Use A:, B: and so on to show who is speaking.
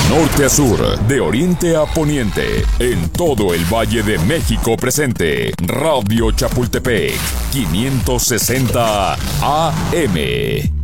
A: norte a sur, de oriente a poniente, en todo el Valle de México presente. Radio Chapultepec, 560 AM.